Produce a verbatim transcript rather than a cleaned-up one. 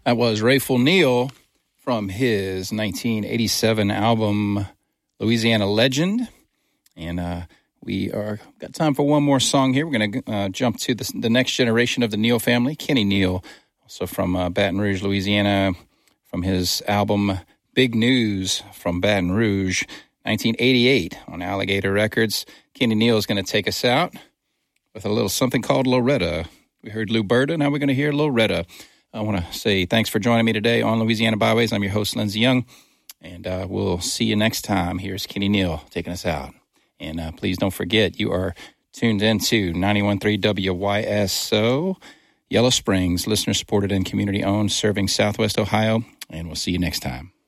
That was Rayful Neal from his nineteen eighty-seven album, Louisiana Legend. And uh, we are got time for one more song here. We're going to uh, jump to the, the next generation of the Neal family, Kenny Neal, also from uh, Baton Rouge, Louisiana, from his album Big News from Baton Rouge, nineteen eighty-eight on Alligator Records. Kenny Neal is going to take us out with a little something called Loretta. We heard Luberta, now we're going to hear Loretta. I want to say thanks for joining me today on Louisiana Byways. I'm your host, Lindsey Young, and uh, we'll see you next time. Here's Kenny Neal taking us out. And uh, please don't forget, you are tuned into ninety-one point three W Y S O, Yellow Springs, listener-supported and community-owned, serving Southwest Ohio, and we'll see you next time.